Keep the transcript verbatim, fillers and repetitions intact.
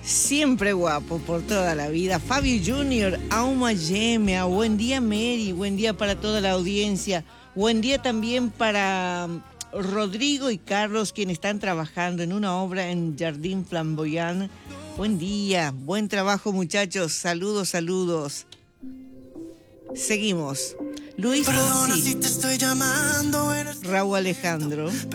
Siempre guapo por toda la vida. Fabio Junior, Auma Yemea. Buen día, Mary. Buen día para toda la audiencia. Buen día también para Rodrigo y Carlos, quienes están trabajando en una obra en Jardín Flamboyant. Buen día, buen trabajo, muchachos. Saludos, saludos. Seguimos. Luis Fonsi, si te estoy llamando, eres... Raúl Alejandro.